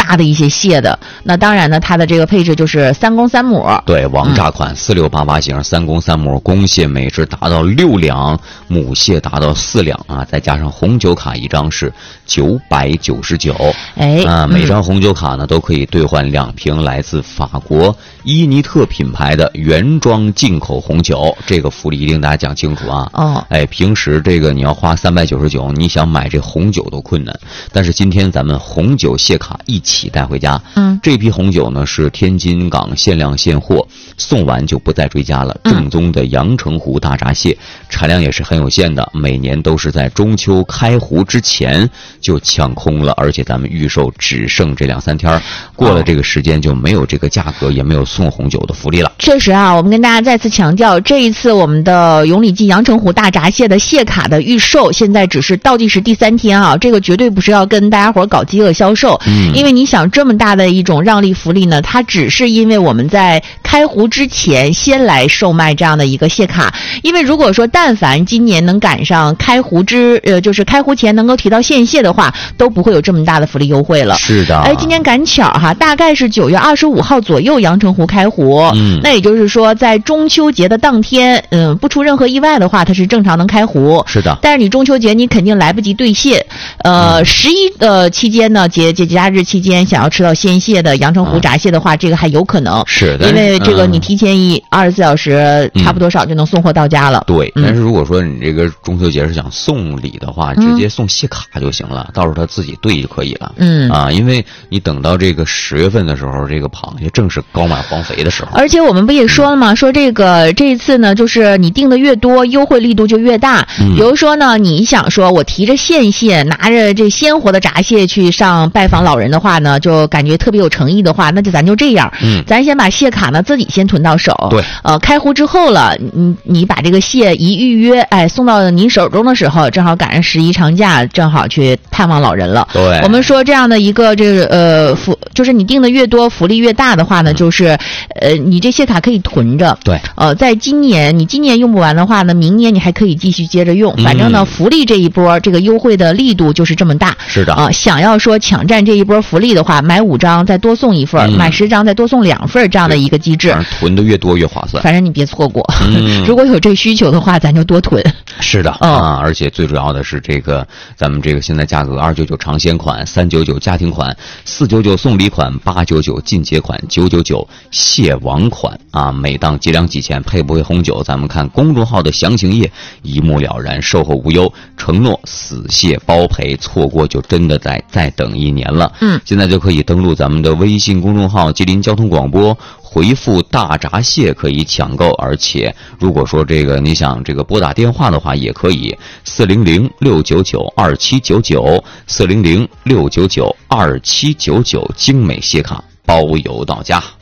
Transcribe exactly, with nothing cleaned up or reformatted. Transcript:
大的一些蟹的。那当然呢，它的这个配置就是三公三母。 对，王炸款四六八八型三公三母，公蟹每只达到六两，母蟹达到四两啊，再加上红酒卡一张是九百九十九。 哎， 啊，每张红酒卡呢、嗯、都可以兑换两瓶来自法国伊尼特品牌的原装进口红酒，这个福利一定大家讲清楚啊。 哦， 哎，平时这个你要花三百九十九，你想买这红酒都困难。但是今天咱们红酒蟹卡一起带回家。嗯，这批红酒呢是天津港限量现货，送完就不再追加了。正宗的阳澄湖大闸蟹，产量也是很有限的，每年都是在中秋开湖之前就抢空了，而且咱们预售只剩这两三天，过了这个时间就没有这个价格，也没有送红酒的福利了。 确实啊，我们跟大家再次强调，这一次我们的永礼记阳澄湖大闸蟹的蟹卡的预售，现在只是倒计时第三天啊，这个绝对不是要跟大家伙搞饥饿销售，嗯，因为你想这么大的一种让利福利呢，它只是因为我们在开湖之前先来售卖这样的一个蟹卡，因为如果说但凡今年能赶上开湖之呃，就是开湖前能够提到现蟹的话，都不会有这么大的福利优惠了。 是的， 哎，今年赶巧哈，大概是九月二十五号左右阳澄湖开湖，嗯，那也就是说在中秋节的当天，嗯，不出任何意外的话，它是正常能开湖。 是的， 但是你中秋节你肯定来不及兑蟹，呃，十一呃期间呢，节节假日期间想要吃到鲜蟹的阳澄湖闸蟹的话，嗯，这个还有可能。 是的， 因为这个你提前一二十四小时， 嗯， 差不多少就能送货到家了。 对，嗯，但是如果说你这个中秋节是想送礼的话，嗯，直接送蟹卡就行了，到时候他自己兑就可以了。嗯啊，因为你等到这个十月份的时候，这个螃蟹正是高满黄肥的时候。 而且我们不也说了吗？嗯，说这个这一次呢，就是你订的越多，优惠力度就越大。嗯，比如说呢，你想说我提着现蟹，拿着这鲜活的闸蟹去上拜访老人的话呢，就感觉特别有诚意的话，那就咱就这样，嗯，咱先把蟹卡呢自己先囤到手。 对， 呃，开湖之后了，你你把这个蟹一预约，哎，送到您手中的时候，正好赶上十一长假，正好去探望老人了。 对， 我们说这样的一个这个呃福，就是你订的越多，福利越大的话呢，嗯，就是呃你这蟹卡可以囤着。 对， 呃，在今年你今年用不完的话呢，明年你还可以继续接着用。反正呢，嗯，福利这一波这个优惠的力度就是这么大。 是的啊， 呃，想要说抢占这一波福利的话，买五张再多送一份，嗯，买十张再多送两份，这样的一个机制。 囤的越多越划算。 反正你别错过。 嗯， 如果有这需求的话，咱就多囤。 是的，嗯，啊，而且最主要的是这个咱们这个现在价格二九九尝鲜款，三九九家庭款，四九九送礼款，八九九进阶款，九九九蟹王款啊！每档几两几钱，配不配红酒，咱们看公众号的详情页一目了然，售后无忧，承诺死蟹包赔，错过就真的得再等一年了。嗯，现在就可以登录咱们的微信公众号吉林交通广播，回复大闸蟹可以抢购，而且如果说这个你想这个拨打电话的话也可以，四零零六九九二七九九，四零零六九九二七九九，精美蟹卡包邮到家。